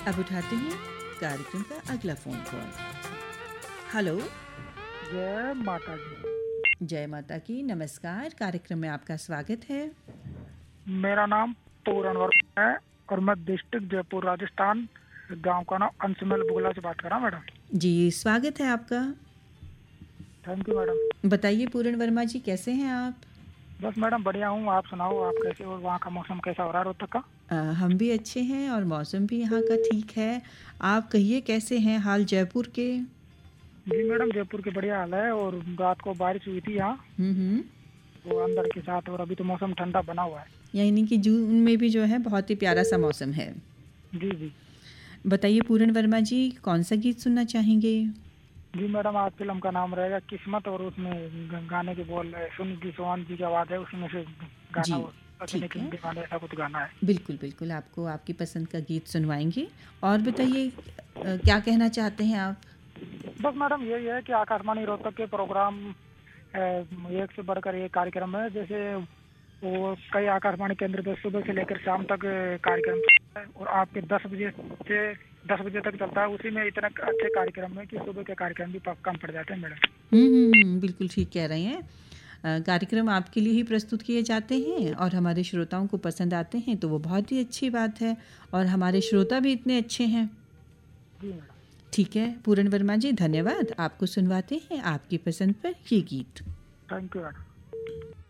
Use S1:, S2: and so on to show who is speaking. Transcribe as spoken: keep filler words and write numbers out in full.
S1: अब उठाते हैं कार्यक्रम का अगला फ़ोन कॉल। हेलो।
S2: जय माता दी।
S1: जय माता की। नमस्कार, कार्यक्रम में आपका स्वागत है।
S2: मेरा नाम पूरन वर्मा है और मैं डिस्ट्रिक्ट जयपुर राजस्थान, गांव का नाम अंशमेल बुगला से बात कर रहा हूँ मैडम।
S1: जी, स्वागत है आपका।
S2: Thank you madam.
S1: बताइए पूरण वर्मा जी, कैसे हैं आप?
S2: बस मैडम बढ़िया हूँ, आप सुनाओ, आप कैसे हो? वहाँ का मौसम कैसा हो रहा है रोहतक का?
S1: आ, हम भी अच्छे हैं और मौसम भी यहाँ का ठीक है। आप कहिए कैसे हैं हाल जयपुर के?
S2: जी मैडम, जयपुर के बढ़िया हाल है और रात को बारिश हुई थी यहाँ,
S1: हम्म हम्म
S2: वो अंदर के साथ, और अभी तो मौसम ठंडा बना हुआ है।
S1: यानी कि जून में भी जो है बहुत ही प्यारा सा मौसम है।
S2: जी जी।
S1: बताइए पूरण वर्मा जी, कौन सा गीत सुनना चाहेंगे?
S2: जी मैडम, आज फिल्म का नाम रहेगा किस्मत और उसमें ग- गाने के बोल सुनीति चौहान जी की आवाज़ है, उसमें से गाना
S1: जी,
S2: वो सचिन
S1: ठीक
S2: के
S1: है।
S2: दीवाने ऐसा कुछ गाना है।
S1: बिल्कुल बिल्कुल, आपको आपकी पसंद का गीत सुनवाएंगे। और बताइए अ, क्या कहना चाहते हैं आप?
S2: बस मैडम यही है कि आकाशवाणी रोहतक के प्रोग्राम अ, एक से बढ़कर एक कार्यक्रम है। जैसे वो कई आकाशवाणी केंद्र पर सुबह से लेकर शाम तक अ, कार्यक्रम चलता है और आपके दस बजे से दस बजे तक चलता है। उसी में इतने अच्छे कार्यक्रम है कि सुबह के कार्यक्रम भी प- कम पड़ जाते हैं मैडम।
S1: हम्म हम्म हम्म, बिल्कुल ठीक कह रहे हैं। अ, कार्यक्रम आपके लिए ही प्रस्तुत किए जाते हैं और हमारे श्रोताओं को पसंद आते हैं, तो वो बहुत ही अच्छी बात है। और हमारे श्रोता भी इतने अच्छे हैं।
S2: जी मैडम।
S1: ठीक है पूरण वर्मा जी, धन्यवाद। आपको सुनवाते हैं आपकी पसंद पर ये गीत।
S2: Thank you madam.